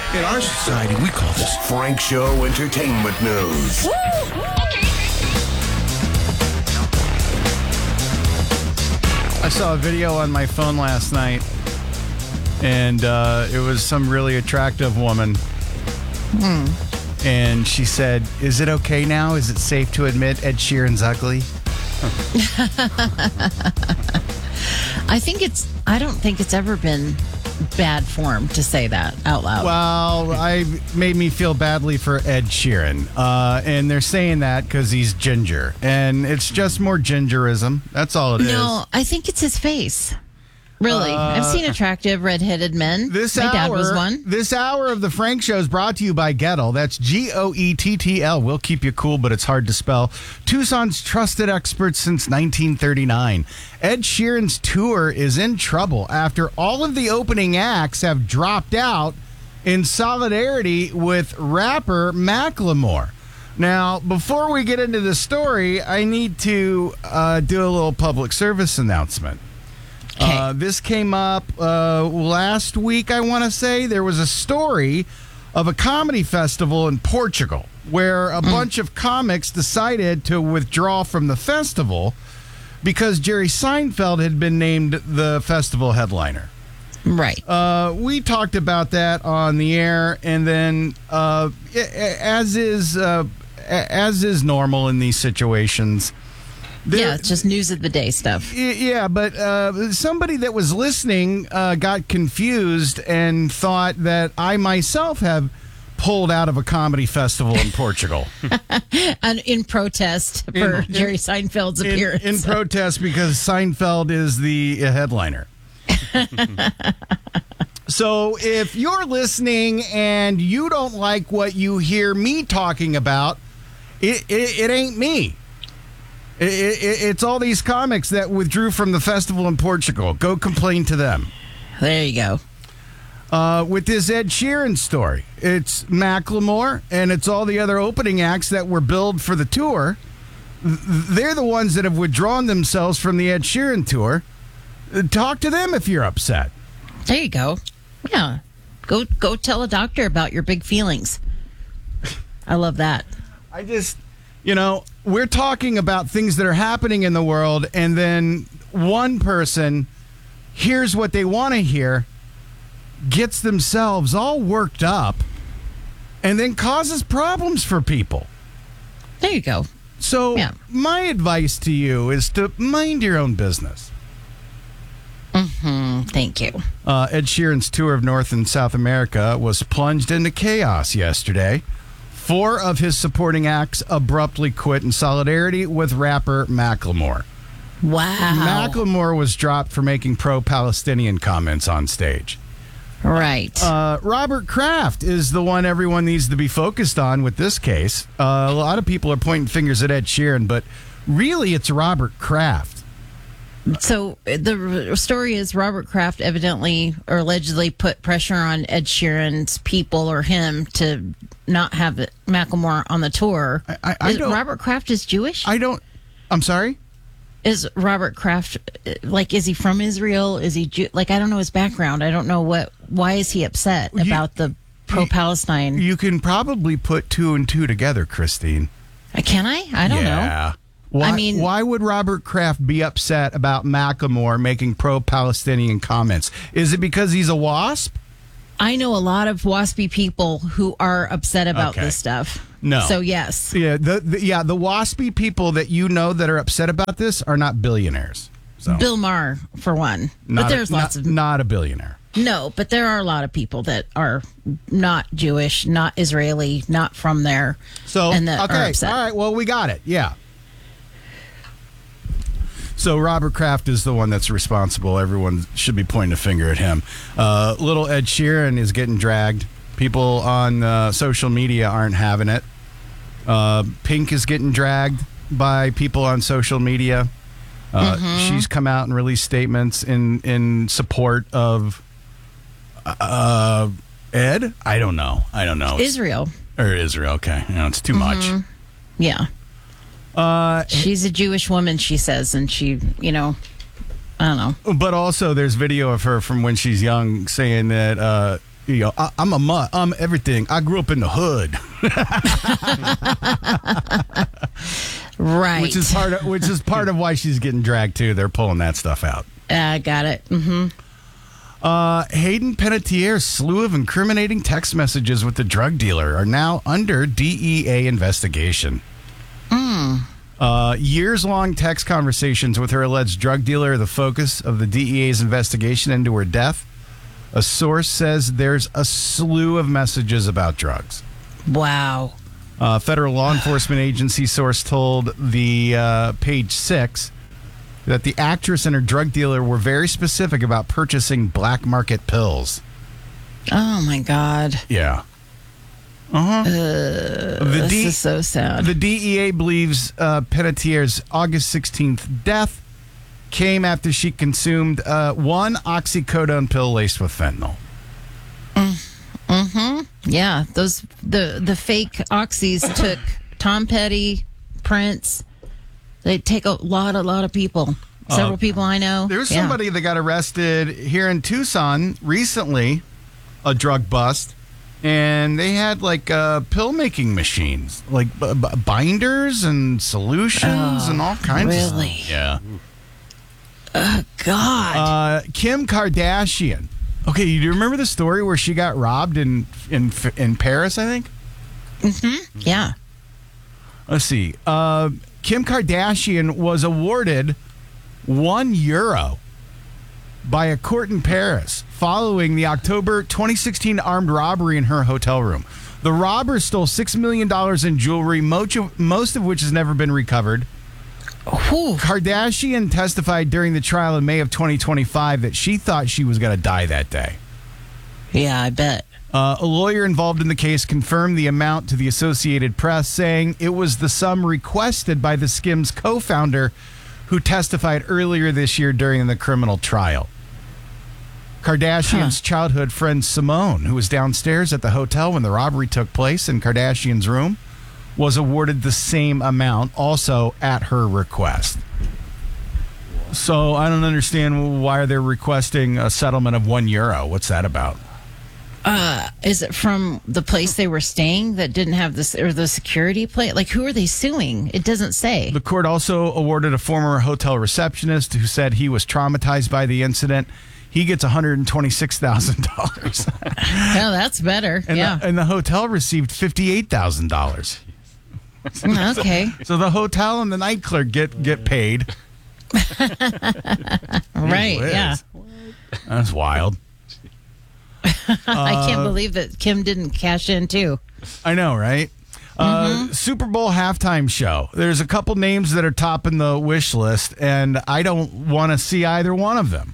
In our society, we call this Frank Show Entertainment News. I saw a video on my phone last night, and it was some really attractive woman. And she said, "Is it okay now? Is it safe to admit Ed Sheeran's ugly?" I don't think it's ever been bad form to say that out loud. Well, I made me feel badly for Ed Sheeran. And they're saying that because he's ginger. And it's just more gingerism. That's all it is. No, I think it's his face. Really. I've seen attractive redheaded men. My dad was one. This hour of the Frank Show is brought to you by Gettle. That's Goettl. We'll keep you cool, but it's hard to spell. Tucson's trusted experts since 1939. Ed Sheeran's tour is in trouble after all of the opening acts have dropped out in solidarity with rapper Macklemore. Now, before we get into the story, I need to do a little public service announcement. This came up last week, I want to say. There was a story of a comedy festival in Portugal where a bunch of comics decided to withdraw from the festival because Jerry Seinfeld had been named the festival headliner. Right. We talked about that on the air, and then as is normal in these situations, it's just news of the day stuff. Yeah, but somebody that was listening got confused and thought that I myself have pulled out of a comedy festival in Portugal. And in protest for Jerry Seinfeld's appearance. In protest because Seinfeld is the headliner. So if you're listening and you don't like what you hear me talking about, it ain't me. It's all these comics that withdrew from the festival in Portugal. Go complain to them. There you go. With this Ed Sheeran story, it's Macklemore and it's all the other opening acts that were billed for the tour. They're the ones that have withdrawn themselves from the Ed Sheeran tour. Talk to them if you're upset. There you go. Yeah. Go tell a doctor about your big feelings. I love that. We're talking about things that are happening in the world, and then one person hears what they want to hear, gets themselves all worked up, and then causes problems for people. There you go. So my advice to you is to mind your own business. Thank you. Ed Sheeran's tour of North and South America was plunged into chaos yesterday. 4 of his supporting acts abruptly quit in solidarity with rapper Macklemore. Wow. Macklemore was dropped for making pro-Palestinian comments on stage. Right. Robert Kraft is the one everyone needs to be focused on with this case. A lot of people are pointing fingers at Ed Sheeran, but really it's Robert Kraft. So the story is Robert Kraft evidently or allegedly put pressure on Ed Sheeran's people or him to not have Macklemore on the tour. Robert Kraft is Jewish? I'm sorry? Is Robert Kraft, is he from Israel? Is he I don't know his background. I don't know why is he upset about the pro-Palestine? You can probably put 2 and 2 together, Christine. Can I? I don't know. Yeah. Why would Robert Kraft be upset about Macklemore making pro-Palestinian comments? Is it because he's a WASP? I know a lot of WASPy people who are upset about this stuff. No. So, yes. Yeah, the WASPy people that you know that are upset about this are not billionaires. So. Bill Maher, for one. But there's lots of... Not a billionaire. No, but there are a lot of people that are not Jewish, not Israeli, not from there. So, and that are upset. All right, well, we got it. Yeah. So Robert Kraft is the one that's responsible. Everyone should be pointing a finger at him. Little Ed Sheeran is getting dragged. People on social media aren't having it. Pink is getting dragged by people on social media. She's come out and released statements in support of Ed. I don't know. Israel. Israel. Okay. It's too much. Yeah. She's a Jewish woman, she says, and she, I don't know. But also there's video of her from when she's young saying that I'm a mutt. I'm everything. I grew up in the hood. Right. Which is part of why she's getting dragged too. They're pulling that stuff out. Got it. Mm-hmm. Hayden Panettiere's slew of incriminating text messages with the drug dealer are now under DEA investigation. Years-long text conversations with her alleged drug dealer are the focus of the DEA's investigation into her death. A source says there's a slew of messages about drugs. Wow. Federal law enforcement agency source told the Page Six that the actress and her drug dealer were very specific about purchasing black market pills. Oh, my God. Yeah. This is so sad. The DEA believes Panettiere's August 16th death came after she consumed one oxycodone pill laced with fentanyl. Yeah, the fake oxys took Tom Petty, Prince. They take a lot of people. Several people I know. There was somebody that got arrested here in Tucson recently, a drug bust, and they had like pill making machines, like binders and solutions and all kinds of really? stuff. Yeah. God. Kim Kardashian. Okay, you remember the story where she got robbed in Paris, I think? Mm-hmm. Yeah. Let's see. Kim Kardashian was awarded €1 by a court in Paris following the October 2016 armed robbery in her hotel room. The robbers stole $6 million in jewelry, most of which has never been recovered. Whew. Kardashian testified during the trial in May of 2025 that she thought she was going to die that day. Yeah, I bet. A lawyer involved in the case confirmed the amount to the Associated Press, saying it was the sum requested by the Skims co-founder who testified earlier this year during the criminal trial. Kardashian's childhood friend Simone, who was downstairs at the hotel when the robbery took place in Kardashian's room, was awarded the same amount, also at her request. So I don't understand why they're requesting a settlement of €1. What's that about? Is it from the place they were staying that didn't have this, or the security plate? Like, who are they suing? It doesn't say. The court also awarded a former hotel receptionist who said he was traumatized by the incident. He gets $126,000. Oh, that's better. And the hotel received $58,000. Okay. So the hotel and the night clerk get paid. Right, yeah. That's wild. I can't believe that Kim didn't cash in, too. I know, right? Super Bowl halftime show. There's a couple names that are topping the wish list, and I don't want to see either one of them.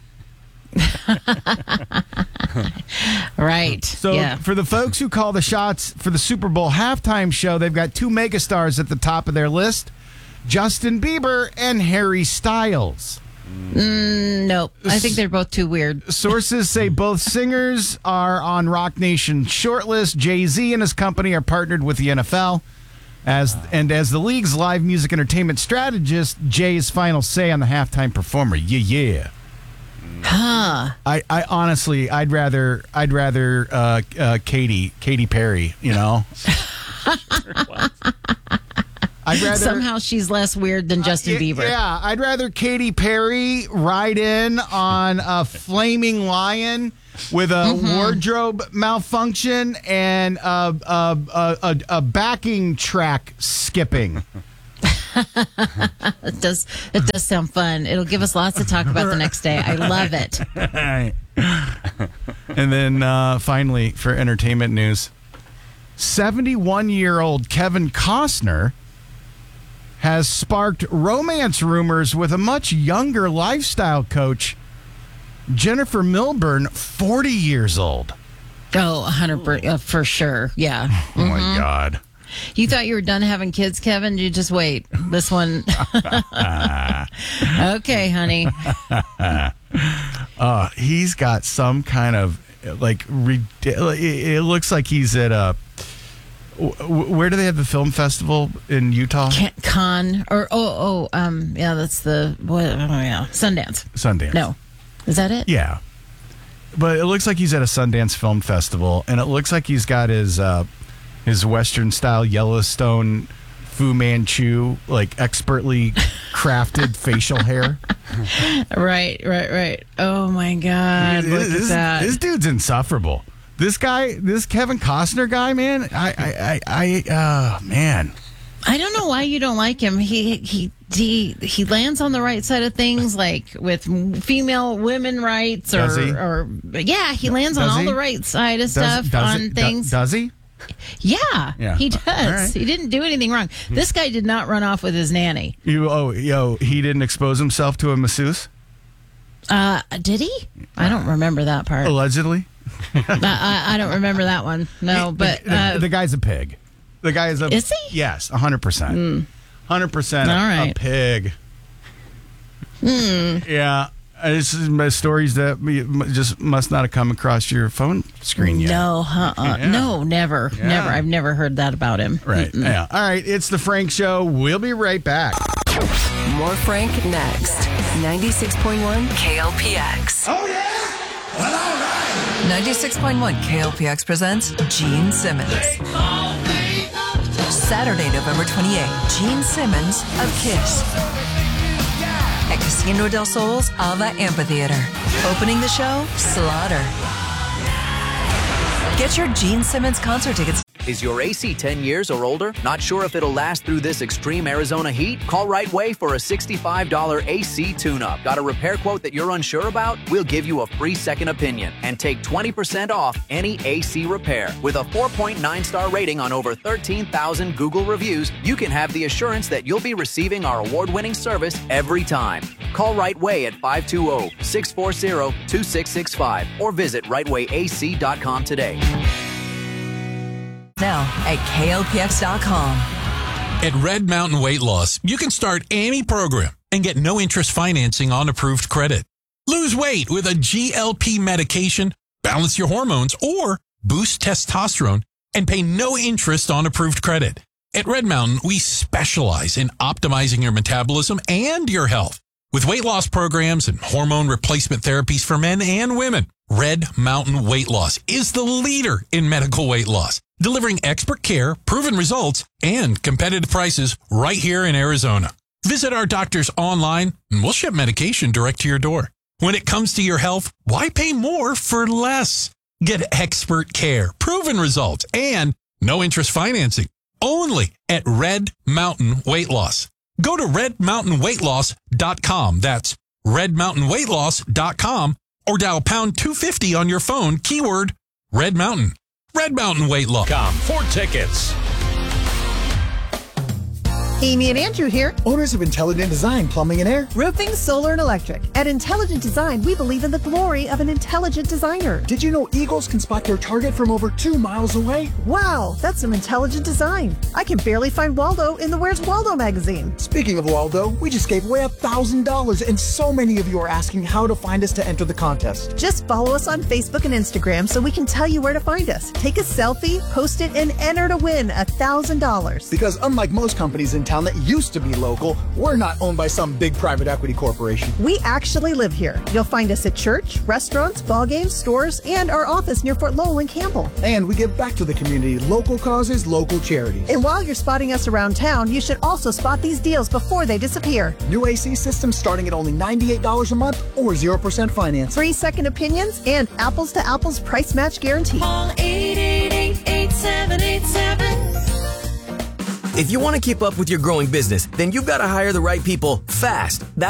Right. So for the folks who call the shots for the Super Bowl halftime show, they've got two megastars at the top of their list, Justin Bieber and Harry Styles. Nope. I think they're both too weird. Sources say both singers are on Rock Nation's shortlist. Jay-Z and his company are partnered with the NFL. As the league's live music entertainment strategist, Jay's final say on the halftime performer. Yeah. Huh. I honestly, I'd rather Katy Perry, you know. I'd rather somehow she's less weird than Justin Bieber. Yeah, I'd rather Katy Perry ride in on a flaming lion with a wardrobe malfunction and a backing track skipping. It does sound fun. It'll give us lots to talk about the next day. I love it. And then finally, for entertainment news, 71-year-old Kevin Costner has sparked romance rumors with a much younger lifestyle coach, Jennifer Milburn, 40 years old. Oh, 100% for sure. Yeah. Oh, my God. You thought you were done having kids, Kevin? You just wait. This one. Okay, honey. He's got some kind of it looks like he's at a. Where do they have the film festival in Utah? Cannes or yeah, that's the what? Oh yeah, Sundance. Sundance. No, is that it? Yeah. but it looks like he's at a Sundance Film Festival, and it looks like he's got his Western style Yellowstone Fu Manchu, like expertly crafted facial hair. Right. Oh my God! Look at that. This dude's insufferable. This Kevin Costner guy, man. Man. I don't know why you don't like him. He lands on the right side of things, like with women rights, he lands on all the right side of stuff on things. Does he? Yeah, he does. Right. He didn't do anything wrong. This guy did not run off with his nanny. He didn't expose himself to a masseuse? Did he? I don't remember that part. Allegedly? I don't remember that one. No, but the guy's a pig. The guy is Is he? Yes, 100%. 100% All right. a pig. Yeah. This is stories that just must not have come across your phone screen yet. No, no, never. I've never heard that about him. Right. Yeah. All right. It's the Frank Show. We'll be right back. More Frank next. 96.1 KLPX. Oh, yeah? Well, all right. 96.1 KLPX presents Gene Simmons. Saturday, November 28th, Gene Simmons of KISS at Casino del Sol's Ava Amphitheater. Opening the show, Slaughter. Get your Gene Simmons concert tickets. Is your AC 10 years or older? Not sure if it'll last through this extreme Arizona heat? Call Right Way for a $65 AC tune-up. Got a repair quote that you're unsure about? We'll give you a free second opinion and take 20% off any AC repair. With a 4.9-star rating on over 13,000 Google reviews, you can have the assurance that you'll be receiving our award-winning service every time. Call Right Way at 520-640-2665 or visit rightwayac.com today. Now at KLPX.com. At Red Mountain Weight Loss, you can start any program and get no interest financing on approved credit. Lose weight with a GLP medication, balance your hormones, or boost testosterone and pay no interest on approved credit. At Red Mountain, we specialize in optimizing your metabolism and your health with weight loss programs and hormone replacement therapies for men and women. Red Mountain Weight Loss is the leader in medical weight loss, delivering expert care, proven results, and competitive prices right here in Arizona. Visit our doctors online, and we'll ship medication direct to your door. When it comes to your health, why pay more for less? Get expert care, proven results, and no interest financing. Only at Red Mountain Weight Loss. Go to redmountainweightloss.com. That's redmountainweightloss.com, or dial pound 250 on your phone, keyword Red Mountain. Red Mountain Weight Loss. For tickets. Amy and Andrew here, owners of Intelligent Design Plumbing and Air. roofing, solar, and electric. At Intelligent Design, we believe in the glory of an intelligent designer. Did you know eagles can spot their target from over 2 miles away? Wow, that's some intelligent design. I can barely find Waldo in the Where's Waldo magazine. Speaking of Waldo, we just gave away $1,000, and so many of you are asking how to find us to enter the contest. Just follow us on Facebook and Instagram so we can tell you where to find us. Take a selfie, post it, and enter to win $1,000. Because unlike most companies in town that used to be local, we're not owned by some big private equity corporation. We actually live here. You'll find us at church, restaurants, ball games, stores, and our office near Fort Lowell and Campbell. And we give back to the community, local causes, local charities. And while you're spotting us around town, you should also spot these deals before they disappear. New AC systems starting at only $98 a month or 0% finance. Free second opinions and apples to apples price match guarantee. Call 888-8787. If you want to keep up with your growing business, then you've got to hire the right people fast. That's